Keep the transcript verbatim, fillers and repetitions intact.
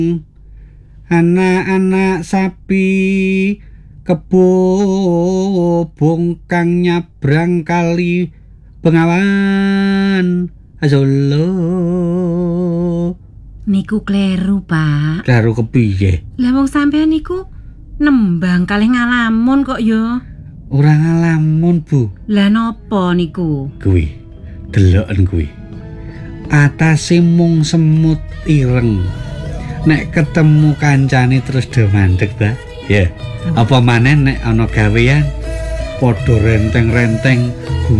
anak-anak sapi kebobong kang nyabrang kali Bengawan Solo. Niku kleru, Pak. Kleru kepiye? Lah wong sampean niku nembang kalih ngalamun kok ya. Ora ngalamun, Bu. Lah napa niku? Kuwi, deloken kuwi. Atase mung semut ireng. Nek ketemu kancane terus do mandeg, ta? Ya. Yeah. Apa maneh nek ana gawean padha renteng-renteng